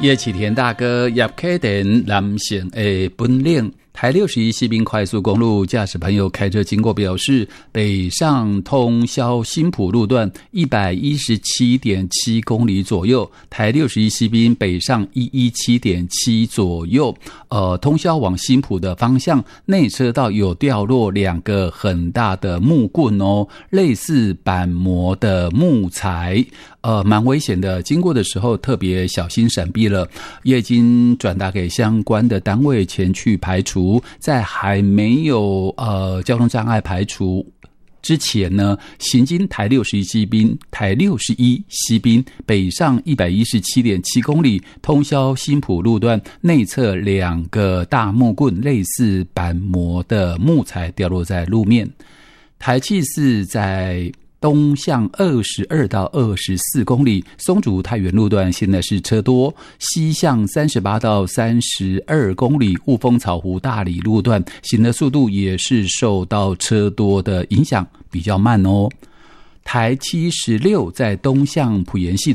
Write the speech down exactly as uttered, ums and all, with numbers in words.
叶启田大哥叶启田南线的本领，台六十一西滨快速公路驾驶朋友开车经过表示，北上通霄新埔路段一百一十七点七公里左右，台六十一西滨北上一百一十七点七左右，呃，通霄往新埔的方向，内车道有掉落两个很大的木棍哦，类似板模的木材。呃，蛮危险的，经过的时候特别小心闪避了，也已经转达给相关的单位前去排除，在还没有呃交通障碍排除之前呢，行经台六十一西滨、台六十一西滨北上一百一十七点七公里，通霄新埔路段内侧两个大木棍，类似板模的木材掉落在路面。台七四在东向二十二到二十四公里，松竹太原路段现在是车多，西向三十八到三十二公里，雾峰草湖大里路段行的速度也是受到车多的影响，比较慢哦。台七十六在东向埔盐系